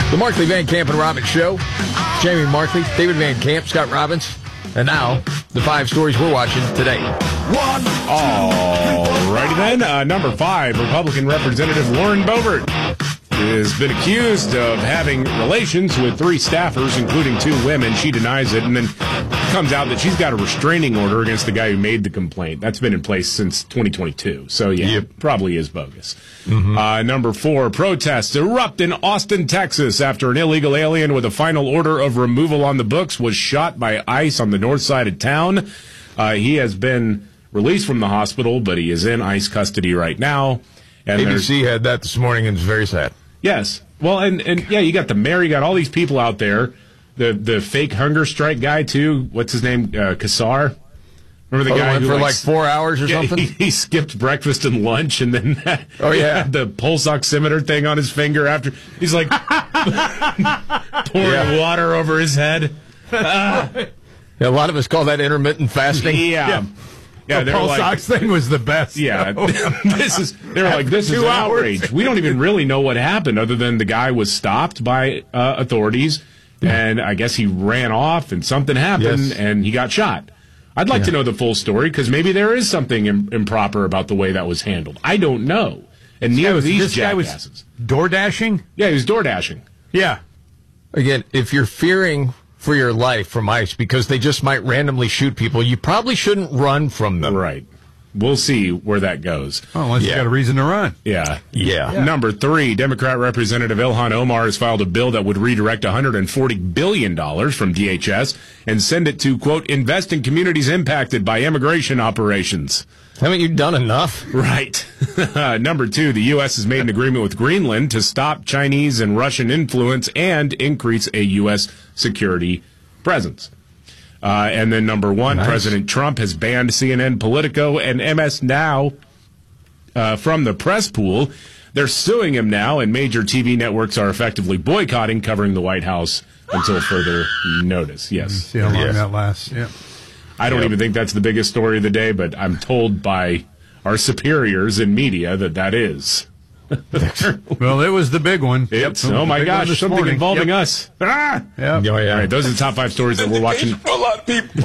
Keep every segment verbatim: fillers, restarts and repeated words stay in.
The Markley, Van Camp, and Robbins Show. Jamie Markley, David Van Camp, Scott Robbins. And now, the five stories we're watching today. One. All righty then. Uh, number five, Republican Representative Lauren Boebert has been accused of having relations with three staffers, including two women. She denies it, and then it comes out that she's got a restraining order against the guy who made the complaint. That's been in place since twenty twenty-two. So, yeah, yep. It probably is bogus. Mm-hmm. Uh, number four, protests erupt in Austin, Texas, after an illegal alien with a final order of removal on the books was shot by ICE on the north side of town. Uh, he has been released from the hospital, but he is in ICE custody right now. And A B C had that this morning, and it's very sad. Yes. Well, and, and yeah, you got the mayor, you got all these people out there. The the fake hunger strike guy, too. What's his name? Uh, Kassar? Remember the oh, guy went who for like, like four hours or yeah, something? He, he skipped breakfast and lunch, and then oh yeah, the pulse oximeter thing on his finger after. He's like pouring yeah. water over his head. Uh, yeah, a lot of us call that intermittent fasting. Yeah. yeah. Yeah, the pulse like, ox thing was the best. Yeah, this is. They were like, "This is an outrage." We don't even really know what happened, other than the guy was stopped by uh, authorities, and I guess he ran off, and something happened, yes. and he got shot. I'd like yeah. to know the full story because maybe there is something im- improper about the way that was handled. I don't know. And neither of these this jackasses. Guy was door dashing. Yeah, he was door dashing. Yeah. Again, if you're fearing for your life from ICE because they just might randomly shoot people, you probably shouldn't run from them. Right. We'll see where that goes. Oh, unless yeah. you got a reason to run. Yeah. yeah. Yeah. Number three, Democrat Representative Ilhan Omar has filed a bill that would redirect one hundred forty billion dollars from D H S and send it to, quote, invest in communities impacted by immigration operations. Haven't you done enough? Right. Number two, the U S has made an agreement with Greenland to stop Chinese and Russian influence and increase a U S security presence. Uh, and then number one, nice. President Trump has banned C N N, Politico, and M S Now uh, from the press pool. They're suing him now, and major T V networks are effectively boycotting covering the White House until further notice. Yes. See how long yes. that lasts. Yeah. I don't yep. even think that's the biggest story of the day, but I'm told by our superiors in media that that is. Well, it was the big one. Yep. Oh, my gosh, something morning. involving yep. us. Ah! Yep. Oh, yeah. All right, those are the top five stories that we're watching. A lot of people.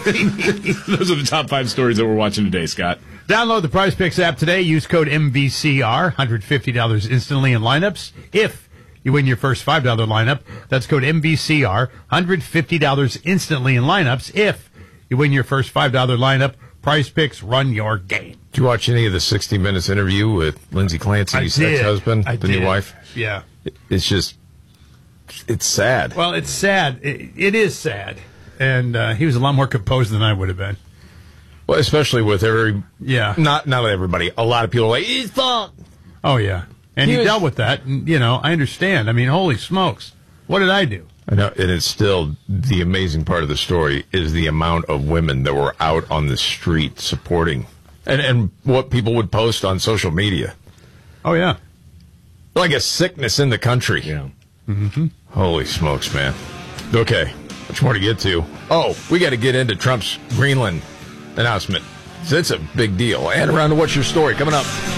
Those are the top five stories that we're watching today, Scott. Download the Prize Picks app today. Use code M V C R, one hundred fifty dollars instantly in lineups. If you win your first five dollars lineup, that's code M V C R, one hundred fifty dollars instantly in lineups. If you win your first five dollars lineup, Prize Picks, run your game. Did you watch any of the sixty minutes interview with Lindsay Clancy's ex-husband, I the did. new wife? Yeah. It's just, it's sad. Well, it's sad. It, it is sad. And uh, he was a lot more composed than I would have been. Well, especially with every, yeah, not not everybody. A lot of people are like, he's fucked. Oh, yeah. And he, he was, dealt with that. And, you know, I understand. I mean, holy smokes. What did I do? I know, and it's still the amazing part of the story is the amount of women that were out on the street supporting and, and what people would post on social media. Oh, yeah. Like a sickness in the country. Yeah. Mm-hmm. Holy smokes, man. Okay, much more to get to. Oh, we got to get into Trump's Greenland announcement. It's a big deal. And around to What's Your Story coming up.